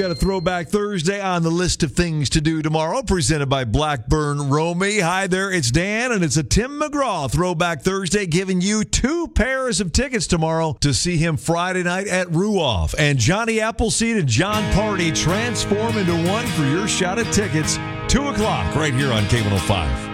Got a Throwback Thursday on the list of things to do tomorrow, presented by Blackburn Romy. Hi there, it's Dan, and it's a Tim McGraw Throwback Thursday, giving you 2 pairs of tickets tomorrow to see him Friday night at Ruoff. And Johnny Appleseed and John Party transform into one for your shot at tickets, 2 o'clock, right here on K105.